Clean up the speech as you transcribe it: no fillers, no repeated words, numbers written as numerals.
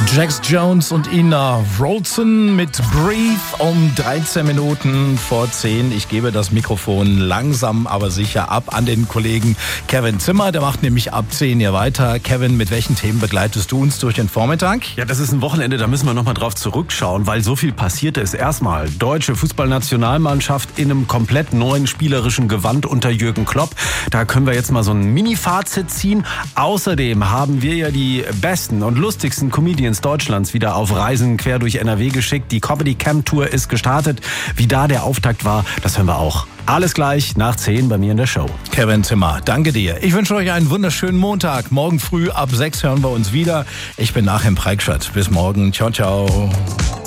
Jax Jones und Ina Wroldsen mit Breathe um 13 Minuten vor 10. Ich gebe das Mikrofon langsam, aber sicher ab an den Kollegen Kevin Zimmer. Der macht nämlich ab 10 hier weiter. Kevin, mit welchen Themen begleitest du uns durch den Vormittag? Ja, das ist ein Wochenende, da müssen wir nochmal drauf zurückschauen, weil so viel passierte ist. Erstmal deutsche Fußballnationalmannschaft in einem komplett neuen spielerischen Gewand unter Jürgen Klopp. Da können wir jetzt mal so ein Mini-Fazit ziehen. Außerdem haben wir ja die besten und lustigsten Comedians Deutschlands wieder auf Reisen quer durch NRW geschickt. Die Comedy Camp Tour ist gestartet. Wie da der Auftakt war, das hören wir auch. Alles gleich nach 10 bei mir in der Show. Kevin Zimmer, danke dir. Ich wünsche euch einen wunderschönen Montag. Morgen früh ab 6 hören wir uns wieder. Ich bin Achim Preikschat. Bis morgen. Ciao, ciao.